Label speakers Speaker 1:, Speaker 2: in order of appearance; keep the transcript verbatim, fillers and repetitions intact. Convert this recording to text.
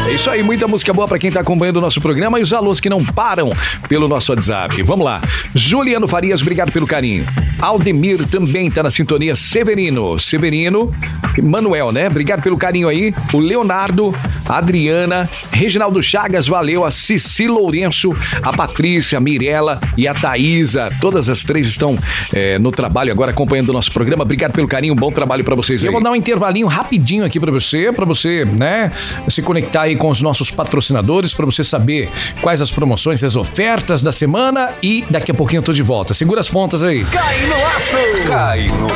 Speaker 1: É isso aí, muita música boa pra quem tá acompanhando o nosso programa e os alôs que não param pelo nosso WhatsApp. Vamos lá. Juliano Farias, obrigado pelo carinho. Aldemir também tá na sintonia. Severino, Severino, Manuel, né? Obrigado pelo carinho aí. O Leonardo, a Adriana, Reginaldo Chagas, valeu. A Cici Lourenço, a Patrícia, a Mirella e a Thaísa. Todas as três estão é, no trabalho agora acompanhando o nosso programa. Obrigado pelo carinho, um bom trabalho pra vocês aí. Eu vou dar um intervalinho rapidinho aqui pra você, pra você, né, se conectar aí com os nossos patrocinadores, pra você saber quais as promoções, as ofertas da semana e daqui a pouquinho eu tô de volta. Segura as pontas aí.
Speaker 2: Cai no laço! Cai no